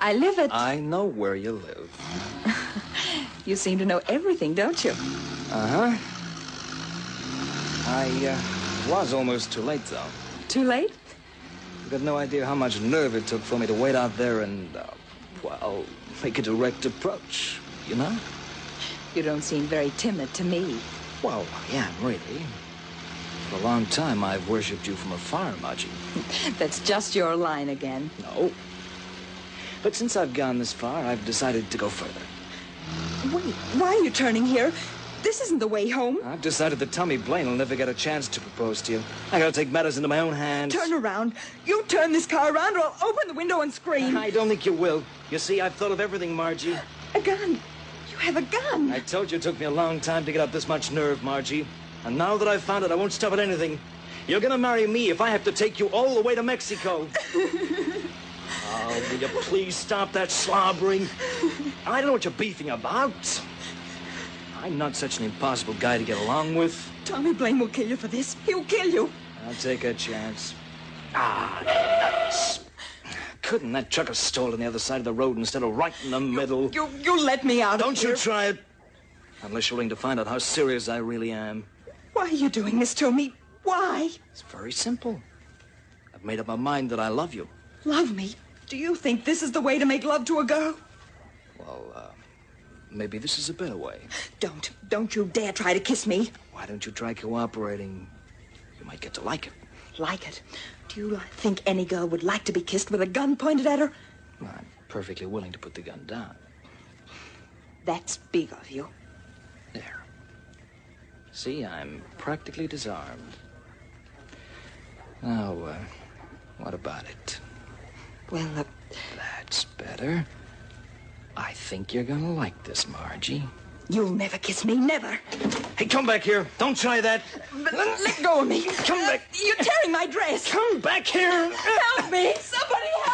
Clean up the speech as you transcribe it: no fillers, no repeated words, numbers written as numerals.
I live at... I know where you live. You seem to know everything, don't you? Uh-huh. I was almost too late, though. Too late? You've got no idea how much nerve it took for me to wait out there and, well, make a direct approach, you know? You don't seem very timid to me. Well, I am, really. For a long time, I've worshipped you from afar, Margie. That's just your line again. No. But since I've gone this far, I've decided to go further. Wait, why are you turning here? This isn't the way home. I've decided that Tommy Blaine will never get a chance to propose to you. I gotta take matters into my own hands. Turn around. You turn this car around or I'll open the window and scream. I don't think you will. You see, I've thought of everything, Margie. A gun. You have a gun. I told you it took me a long time to get up this much nerve, Margie. And now that I've found it, I won't stop at anything. You're gonna marry me if I have to take you all the way to Mexico. Oh, will you please stop that slobbering? I don't know what you're beefing about. I'm not such an impossible guy to get along with. Tommy Blaine will kill you for this. He'll kill you. I'll take a chance. Ah, nuts. Couldn't that truck have stalled on the other side of the road instead of right in the middle? You let me out. Don't you try it. Unless you're willing to find out how serious I really am. Why are you doing this to me? Why? It's very simple. I've made up my mind that I love you. Love me? Do you think this is the way to make love to a girl? Well, maybe this is a better way. Don't you dare try to kiss me. Why don't you try cooperating? You might get to like it. Like it? Do you think any girl would like to be kissed with a gun pointed at her? Well, I'm perfectly willing to put the gun down. That's big of you. There. See, I'm practically disarmed. Now, what about it? Well, That's better. I think you're gonna like this, Margie. You'll never kiss me, never. Hey, come back here. Don't try that. Let go of me. Come back. You're tearing my dress. Come back here. Help me. Somebody help.